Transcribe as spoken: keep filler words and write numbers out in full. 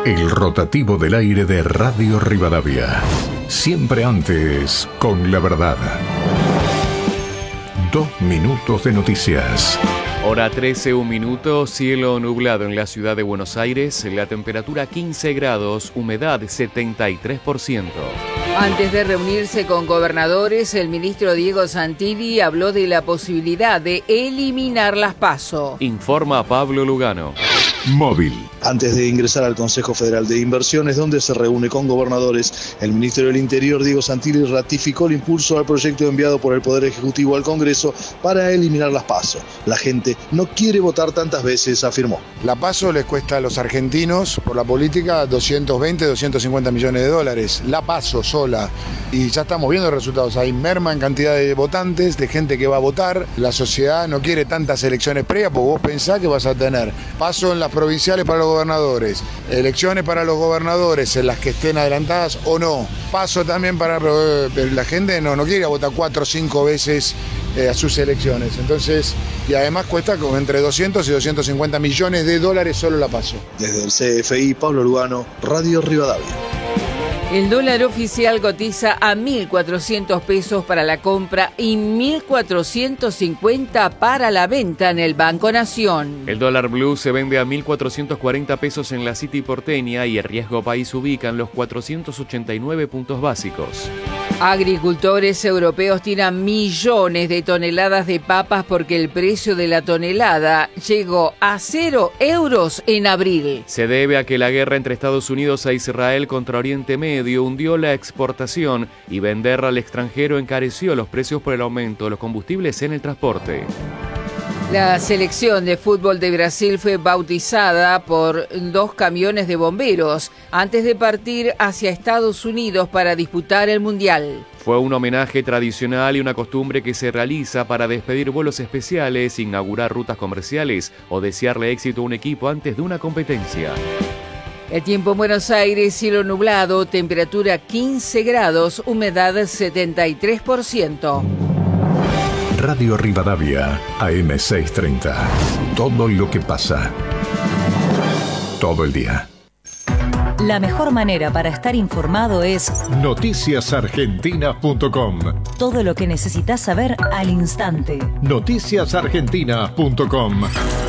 El rotativo del aire de Radio Rivadavia. Siempre antes, con la verdad. Dos minutos de noticias. Hora trece, un minuto, cielo nublado en la ciudad de Buenos Aires, la temperatura quince grados, humedad setenta y tres por ciento. Antes de reunirse con gobernadores, el ministro Diego Santilli habló de la posibilidad de eliminar las PASO. Informa Pablo Lugano. Móvil. Antes de ingresar al Consejo Federal de Inversiones, donde se reúne con gobernadores, el ministro del Interior, Diego Santilli, ratificó el impulso al proyecto enviado por el Poder Ejecutivo al Congreso para eliminar las PASO. La gente no quiere votar tantas veces, afirmó. La PASO les cuesta a los argentinos, por la política, doscientos veinte, doscientos cincuenta millones de dólares. La PASO sola. Y ya estamos viendo resultados. Hay merma en cantidad de votantes, de gente que va a votar. La sociedad no quiere tantas elecciones previas, porque vos pensás que vas a tener PASO en las provinciales para los gobernadores, elecciones para los gobernadores en las que estén adelantadas o no. PASO también para... La gente no, no quiere votar cuatro o cinco veces eh, a sus elecciones. Entonces, y además cuesta como entre doscientos y doscientos cincuenta millones de dólares solo la PASO. Desde el C F I, Pablo Lugano, Radio Rivadavia. El dólar oficial cotiza a mil cuatrocientos pesos para la compra y mil cuatrocientos cincuenta para la venta en el Banco Nación. El dólar blue se vende a mil cuatrocientos cuarenta pesos en la City porteña y el riesgo país ubica en los cuatrocientos ochenta y nueve puntos básicos. Agricultores europeos tiran millones de toneladas de papas porque el precio de la tonelada llegó a cero euros en abril. Se debe a que la guerra entre Estados Unidos e Israel contra Oriente Medio hundió la exportación y vender al extranjero encareció los precios por el aumento de los combustibles en el transporte. La selección de fútbol de Brasil fue bautizada por dos camiones de bomberos antes de partir hacia Estados Unidos para disputar el Mundial. Fue un homenaje tradicional y una costumbre que se realiza para despedir vuelos especiales, inaugurar rutas comerciales o desearle éxito a un equipo antes de una competencia. El tiempo en Buenos Aires, cielo nublado, temperatura quince grados, humedad setenta y tres por ciento. Radio Rivadavia, A M seiscientos treinta. Todo lo que pasa. Todo el día. La mejor manera para estar informado es noticias argentinas punto com. Todo lo que necesitas saber al instante. noticias argentinas punto com.